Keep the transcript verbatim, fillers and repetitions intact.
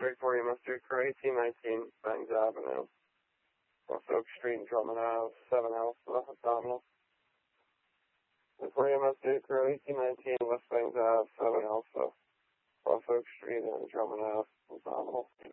three four, you must do for eighteen nineteen, Bangs Avenue. West Oak Street, Drummond Ave, seven Alpha, abdominal. three four, you must do for eighteen nineteen, West Bangs Ave, seven Alpha. West Oak Street and Drummond Ave, abdominal.